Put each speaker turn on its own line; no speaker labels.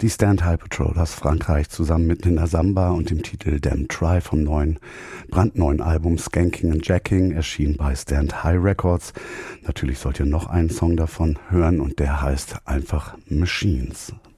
Die Stand High Patrol aus Frankreich zusammen mit Nina Samba und dem Titel Damn Try vom brandneuen Album Skanking and Jacking, erschien bei Stand High Records. Natürlich sollt ihr noch einen Song davon hören und der heißt einfach Machines.